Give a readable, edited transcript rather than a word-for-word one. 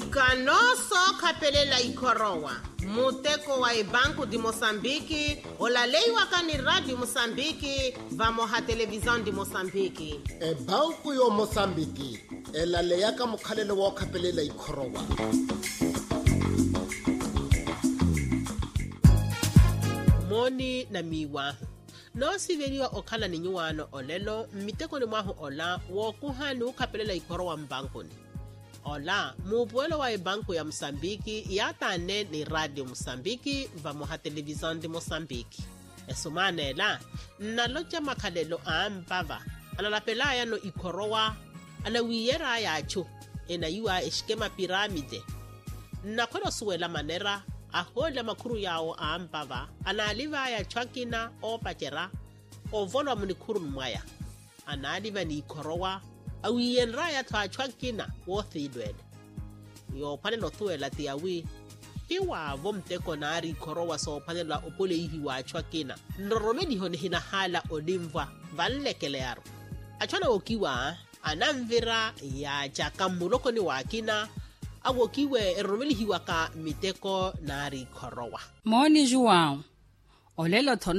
Canoso Capelela Ikorowa, Muteko wa Banco de Moçambique, Olaleiwa Kani Radio Moçambique, vamos a televisão de Moçambique. E Banco yo Moçambique, ela leyaka mukhalelo wa Capelela Ikorowa. Moni na miwa. No siveliwa okhala ni nyuano olelo, miteko ni mwahu ola, wokuhani ukapelela Ikorowa mbankoni. Ola, mubuelo wa Banco ya Moçambique yatane ni Radio Moçambique vamos a televisão de Moçambique. Esumane la, naloja makhalelo ampava, analapela ya no Ikorowa, anawiyera ya chu, enayua eskema piramide. Nakono suela manera, ahola makuru yao ampava, analiva ya chakina o pachera, o volo munikuru mwaya. Analiva ni Ikorowa, awiyen raya twa chakina wo thidwed. Yo panelo thuela tiawi, hiwa vomteko na ari Ikorowa so panela opole hiwa chakina. Nromedi hone hinahala odimva, valekelearo. Achana okiwa, anamvira ya chakamuloko ni wakina, awokiwe eromeli hiwa ka miteko na ari Ikorowa. Moni João, olelo